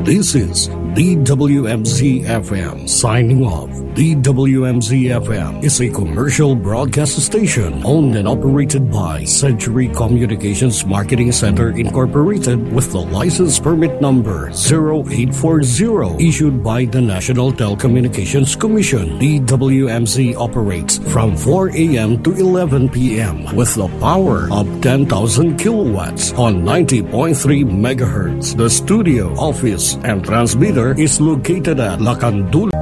This is DWMZ-FM signing off. DWMZ-FM is a commercial broadcast station owned and operated by Century Communications Marketing Center Incorporated with the license permit number 0840 issued by the National Telecommunications Commission. DWMZ operates from 4 a.m. to 11 p.m. with the power of 10,000 kilowatts on 90.3 megahertz. The studio, office, and transmitter is located at Lacandula.